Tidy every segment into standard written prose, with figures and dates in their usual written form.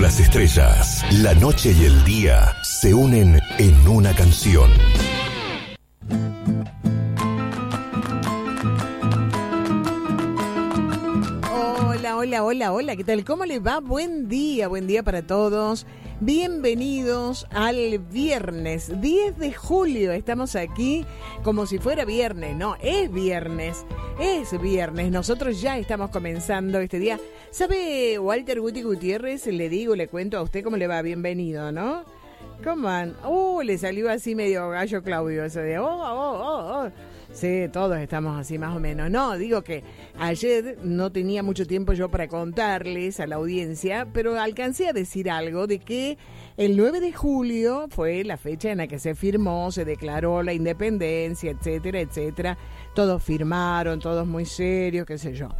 las estrellas, la noche y el día se unen en una canción. Hola, ¿qué tal? ¿Cómo les va? Buen día para todos. Bienvenidos al viernes 10 de julio. Estamos aquí como si fuera viernes. No, es viernes. Nosotros ya estamos comenzando este día. ¿Sabe Walter Guti Gutiérrez? Le cuento a usted cómo le va. Bienvenido, ¿no? ¿Cómo van? Le salió así medio gallo Claudio eso de Sí, todos estamos así más o menos. No, digo que ayer no tenía mucho tiempo yo para contarles a la audiencia, pero alcancé a decir algo de que el 9 de julio fue la fecha en la que se firmó, se declaró la independencia, etcétera, etcétera. Todos firmaron, todos muy serios, qué sé yo.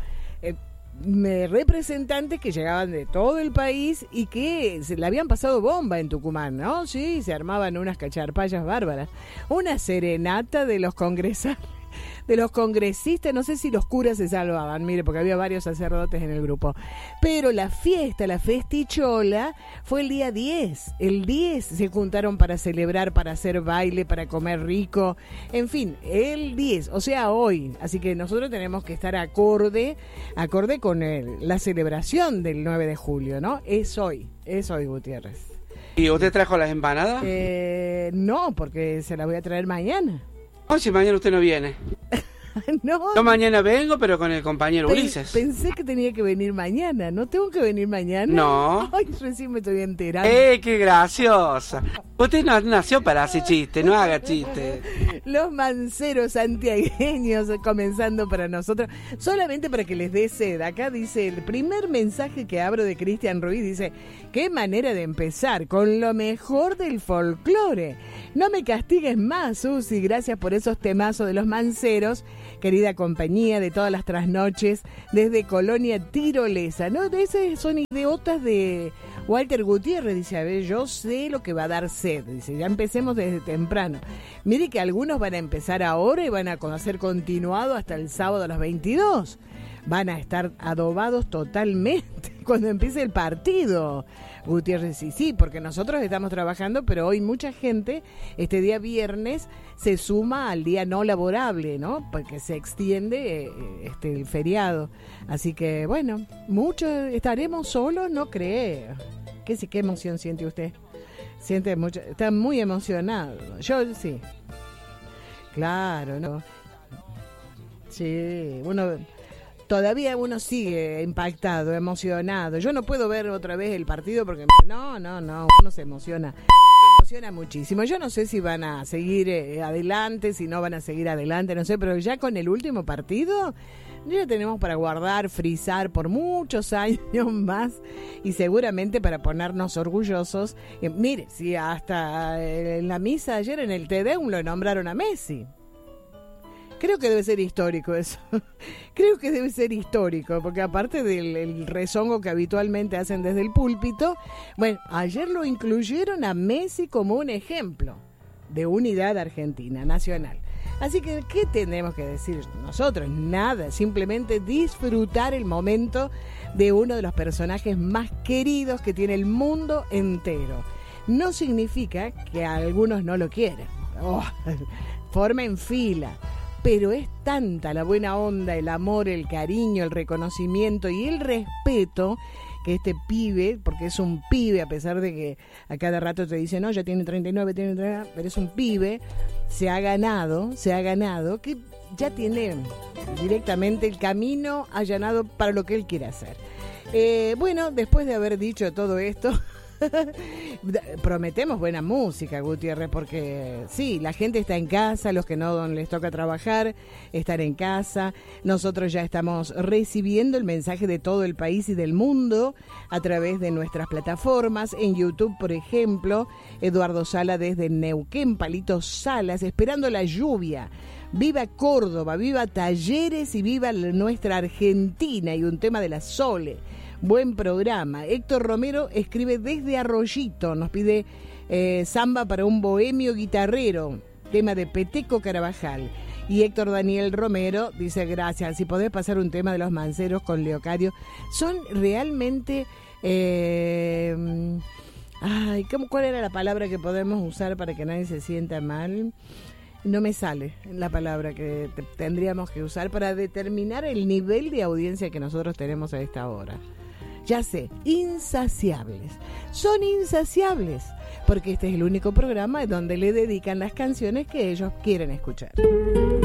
Representantes que llegaban de todo el país y que se le habían pasado bomba en Tucumán, ¿no? Sí, se armaban unas cacharpayas bárbaras. Una serenata de los congresistas, no sé si los curas se salvaban, mire, porque había varios sacerdotes en el grupo. Pero la festichola, fue el día 10. El 10 se juntaron para celebrar, para hacer baile, para comer rico. En fin, el 10, o sea, hoy. Así que nosotros tenemos que estar acorde con la celebración del 9 de julio, ¿no? Es hoy, Gutiérrez. ¿Y usted trajo las empanadas? No, porque se las voy a traer mañana. Si mañana usted no viene. No. Yo mañana vengo, pero con el compañero Ulises. Pensé que tenía que venir mañana. ¿No tengo que venir mañana? No. Ay, recién me estoy enterando. ¡Qué graciosa! Usted no nació para hacer chiste, no haga chiste. Los manceros santiagueños comenzando para nosotros. Solamente para que les dé sed. Acá dice, el primer mensaje que abro de Cristian Ruiz, dice, qué manera de empezar, con lo mejor del folclore. No me castigues más, Susi, gracias por esos temazos de los manceros. Querida compañía de todas las trasnoches desde Colonia Tirolesa, ¿no? De esas son idiotas de Walter Gutiérrez, dice, a ver, yo sé lo que va a dar sed, dice, ya empecemos desde temprano. Mire que algunos van a empezar ahora y van a ser continuado hasta el sábado a las 22. Van a estar adobados totalmente cuando empiece el partido. Gutiérrez, sí, porque nosotros estamos trabajando, pero hoy mucha gente, este día viernes, se suma al día no laborable, ¿no? Porque se extiende el feriado. Así que, bueno, estaremos solos, no creo. ¿Qué emoción siente usted? Siente mucho, está muy emocionado. Yo sí. Claro, ¿no? Sí, todavía uno sigue impactado, emocionado. Yo no puedo ver otra vez el partido porque no, uno se emociona. Se emociona muchísimo. Yo no sé si van a seguir adelante, si no van a seguir adelante, no sé, pero ya con el último partido ya tenemos para guardar, frizar por muchos años más y seguramente para ponernos orgullosos. Mire, si hasta en la misa ayer en el Te Deum lo nombraron a Messi. Creo que debe ser histórico eso. Creo que debe ser histórico, porque aparte del rezongo que habitualmente hacen desde el púlpito, bueno, ayer lo incluyeron a Messi como un ejemplo de unidad argentina, nacional. Así que, ¿qué tenemos que decir nosotros? Nada, simplemente disfrutar el momento de uno de los personajes más queridos que tiene el mundo entero. No significa que a algunos no lo quieran. Formen fila. Pero es tanta la buena onda, el amor, el cariño, el reconocimiento y el respeto que este pibe, porque es un pibe, a pesar de que a cada rato te dicen, no, ya tiene 39, pero es un pibe, se ha ganado, que ya tiene directamente el camino allanado para lo que él quiere hacer. Bueno, después de haber dicho todo esto, prometemos buena música, Gutiérrez, porque sí, la gente está en casa, los que no les toca trabajar están en casa. Nosotros ya estamos recibiendo el mensaje de todo el país y del mundo a través de nuestras plataformas. En YouTube, por ejemplo, Eduardo Sala desde Neuquén, Palitos Salas, esperando la lluvia. Viva Córdoba, viva Talleres y viva nuestra Argentina, y un tema de la Sole. Buen programa. Héctor Romero escribe desde Arroyito, nos pide samba para un bohemio guitarrero, tema de Peteco Carabajal. Y Héctor Daniel Romero dice, gracias, si podés pasar un tema de los manceros con Leocadio. Son realmente ¿Cuál era la palabra que podemos usar para que nadie se sienta mal? No me sale la palabra que tendríamos que usar para determinar el nivel de audiencia que nosotros tenemos a esta hora. Ya sé, insaciables. Son insaciables, porque este es el único programa donde le dedican las canciones que ellos quieren escuchar.